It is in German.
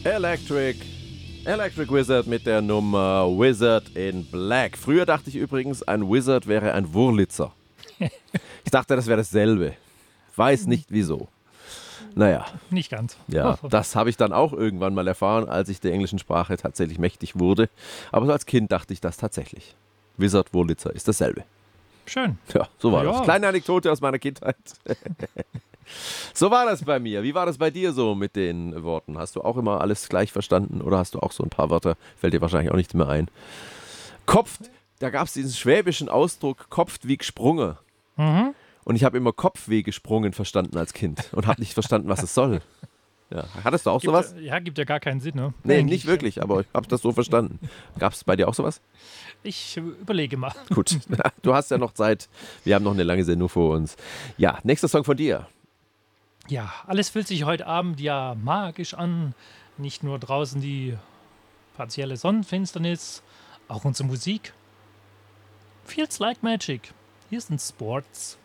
Electric Wizard mit der Nummer Wizard in Black. Früher dachte ich übrigens, ein Wizard wäre ein Wurlitzer. Ich dachte, das wäre dasselbe. Weiß nicht wieso. Naja. Nicht ganz. Ja, das habe ich dann auch irgendwann mal erfahren, als ich der englischen Sprache tatsächlich mächtig wurde. Aber so als Kind dachte ich das tatsächlich. Wizard, Wurlitzer ist dasselbe. Schön. Ja, so war das. Kleine Anekdote aus meiner Kindheit. So war das bei mir. Wie war das bei dir so mit den Worten? Hast du auch immer alles gleich verstanden oder hast du auch so ein paar Wörter? Fällt dir wahrscheinlich auch nichts mehr ein. Kopft, da gab es diesen schwäbischen Ausdruck, kopft wie gesprungen. Mhm. Und ich habe immer Kopfweh gesprungen verstanden als Kind und habe nicht verstanden, was es soll. Ja. Hattest du auch sowas? Ja, gibt ja gar keinen Sinn, ne? Nee, nicht wirklich, aber ich habe das so verstanden. Gab es bei dir auch sowas? Ich überlege mal. Gut, du hast ja noch Zeit. Wir haben noch eine lange Sendung vor uns. Ja, nächster Song von dir. Ja, alles fühlt sich heute Abend ja magisch an. Nicht nur draußen die partielle Sonnenfinsternis, auch unsere Musik. Feels like magic. Hier sind Sports.